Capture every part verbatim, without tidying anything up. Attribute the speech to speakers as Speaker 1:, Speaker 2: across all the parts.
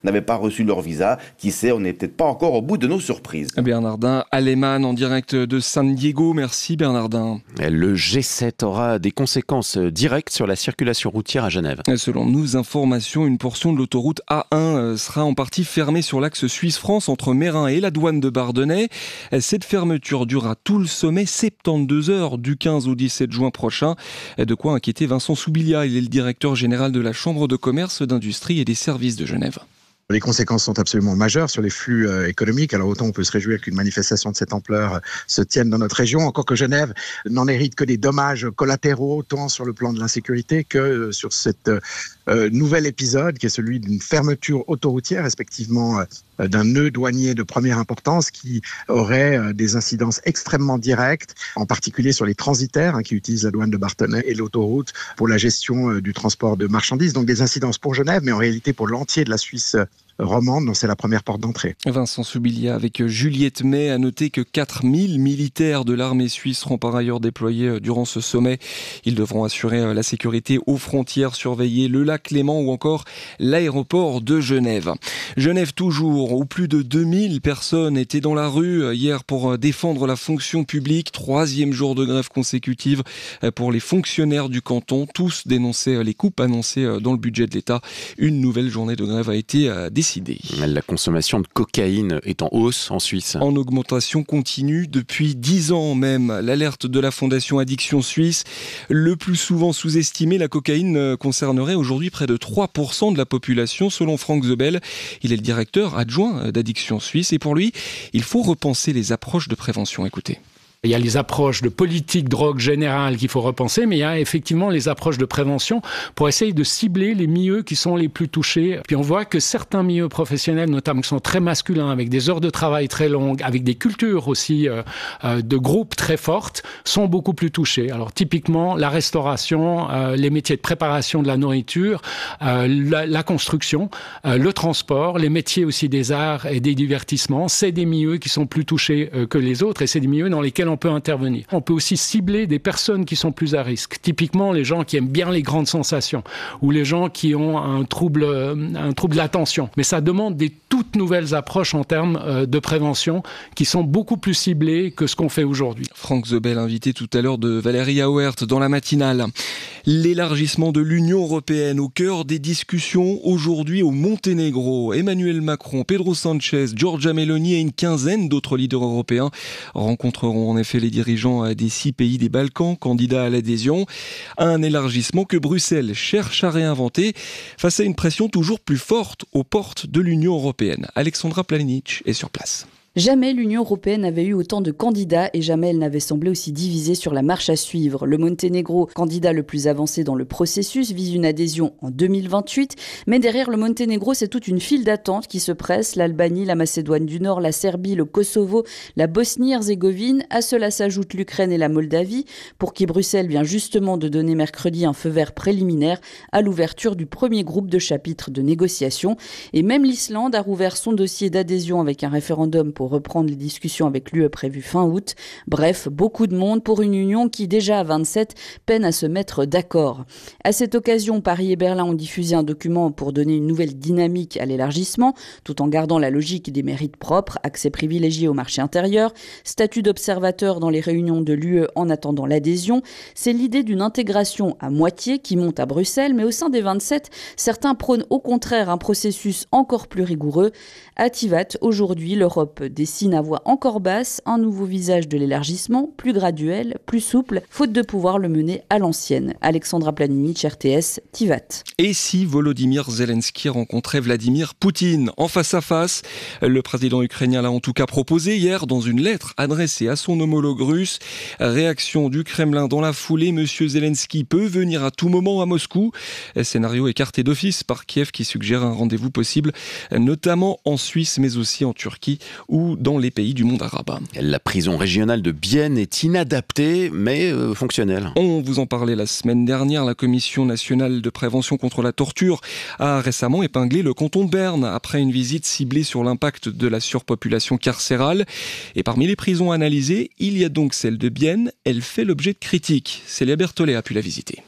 Speaker 1: n'avaient pas reçu leur visa. Qui sait, on n'est peut-être pas encore au bout de nos surprises.
Speaker 2: Bernardin Aleman en direct de San Diego. Merci Bernardin.
Speaker 3: Le G sept aura des conséquences directes sur la circulation routière à Genève.
Speaker 2: Selon nos informations, une portion de l'autoroute A un sera en partie fermée sur l'axe Suisse-France entre Meyrin et la douane de Bardonnay. Cette fermeture durera tout le sommet, soixante-douze heures du quinze au dix-sept juin prochain. De quoi inquiéter Vincent Soubilia. Il est le directeur général de la Chambre de commerce, d'industrie et des services de Genève.
Speaker 4: Les conséquences sont absolument majeures sur les flux euh, économiques. Alors autant on peut se réjouir qu'une manifestation de cette ampleur euh, se tienne dans notre région, encore que Genève n'en hérite que des dommages collatéraux, tant sur le plan de l'insécurité que euh, sur cet euh, nouvel épisode qui est celui d'une fermeture autoroutière, respectivement euh, d'un nœud douanier de première importance qui aurait euh, des incidences extrêmement directes, en particulier sur les transitaires hein, qui utilisent la douane de Bardonnay et l'autoroute pour la gestion euh, du transport de marchandises. Donc des incidences pour Genève, mais en réalité pour l'entier de la Suisse euh, romande, dont c'est la première porte d'entrée.
Speaker 2: Vincent Soubilia avec Juliette May. À noter que quatre mille militaires de l'armée suisse seront par ailleurs déployés durant ce sommet. Ils devront assurer la sécurité aux frontières, surveiller le lac Léman ou encore l'aéroport de Genève. Genève toujours, où plus de deux mille personnes étaient dans la rue hier pour défendre la fonction publique. Troisième jour de grève consécutive pour les fonctionnaires du canton. Tous dénonçaient les coupes annoncées dans le budget de l'État. Une nouvelle journée de grève a été décidée.
Speaker 3: La consommation de cocaïne est en hausse en Suisse.
Speaker 2: En augmentation continue depuis dix ans même. L'alerte de la Fondation Addiction Suisse. Le plus souvent sous-estimé, la cocaïne concernerait aujourd'hui près de trois pour cent de la population selon Franck Zebel. Il est le directeur adjoint d'Addiction Suisse et pour lui, il faut repenser les approches de prévention. Écoutez.
Speaker 5: Il y a les approches de politique drogue générale qu'il faut repenser, mais il y a effectivement les approches de prévention pour essayer de cibler les milieux qui sont les plus touchés. Puis on voit que certains milieux professionnels, notamment qui sont très masculins, avec des heures de travail très longues, avec des cultures aussi euh, euh, de groupes très fortes, sont beaucoup plus touchés. Alors typiquement, la restauration, euh, les métiers de préparation de la nourriture, euh, la, la construction, euh, le transport, les métiers aussi des arts et des divertissements, c'est des milieux qui sont plus touchés euh, que les autres et c'est des milieux dans lesquels on peut intervenir. On peut aussi cibler des personnes qui sont plus à risque. Typiquement, les gens qui aiment bien les grandes sensations ou les gens qui ont un trouble, un trouble de l'attention. Mais ça demande des toutes nouvelles approches en termes de prévention qui sont beaucoup plus ciblées que ce qu'on fait aujourd'hui.
Speaker 2: Franck Zebel, invité tout à l'heure de Valérie Auert dans la matinale. L'élargissement de l'Union européenne au cœur des discussions aujourd'hui au Monténégro. Emmanuel Macron, Pedro Sanchez, Giorgia Meloni et une quinzaine d'autres leaders européens rencontreront en effet les dirigeants des six pays des Balkans candidats à l'adhésion. Un élargissement que Bruxelles cherche à réinventer face à une pression toujours plus forte aux portes de l'Union européenne. Alexandra Planinic est sur place.
Speaker 6: Jamais l'Union européenne n'avait eu autant de candidats et jamais elle n'avait semblé aussi divisée sur la marche à suivre. Le Monténégro, candidat le plus avancé dans le processus, vise une adhésion en deux mille vingt-huit. Mais derrière le Monténégro, c'est toute une file d'attente qui se presse. L'Albanie, la Macédoine du Nord, la Serbie, le Kosovo, la Bosnie-Herzégovine. À cela s'ajoutent l'Ukraine et la Moldavie, pour qui Bruxelles vient justement de donner mercredi un feu vert préliminaire à l'ouverture du premier groupe de chapitres de négociation. Et même l'Islande a rouvert son dossier d'adhésion avec un référendum pour pour reprendre les discussions avec l'U E prévues fin août. Bref, beaucoup de monde pour une union qui, déjà à vingt-sept, peine à se mettre d'accord. À cette occasion, Paris et Berlin ont diffusé un document pour donner une nouvelle dynamique à l'élargissement, tout en gardant la logique des mérites propres, accès privilégié au marché intérieur, statut d'observateur dans les réunions de l'U E en attendant l'adhésion. C'est l'idée d'une intégration à moitié qui monte à Bruxelles, mais au sein des vingt-sept, certains prônent au contraire un processus encore plus rigoureux. À Tivat, aujourd'hui, l'Europe dessine à voix encore basse un nouveau visage de l'élargissement, plus graduel, plus souple, faute de pouvoir le mener à l'ancienne. Alexandra Planinic, R T S, Tivat.
Speaker 2: Et si Volodymyr Zelensky rencontrait Vladimir Poutine en face à face? Le président ukrainien l'a en tout cas proposé hier dans une lettre adressée à son homologue russe. Réaction du Kremlin dans la foulée, Monsieur Zelensky peut venir à tout moment à Moscou. Scénario écarté d'office par Kiev qui suggère un rendez-vous possible, notamment en Suisse mais aussi en Turquie ou dans les pays du monde arabe.
Speaker 3: La prison régionale de Bienne est inadaptée, mais euh, fonctionnelle.
Speaker 2: On vous en parlait la semaine dernière. La Commission nationale de prévention contre la torture a récemment épinglé le canton de Berne après une visite ciblée sur l'impact de la surpopulation carcérale. Et parmi les prisons analysées, il y a donc celle de Bienne. Elle fait l'objet de critiques. Célia Berthollet a pu la visiter.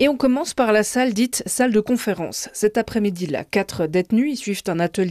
Speaker 7: Et on commence par la salle dite salle de conférence. Cet après-midi, là, quatre détenus y suivent un atelier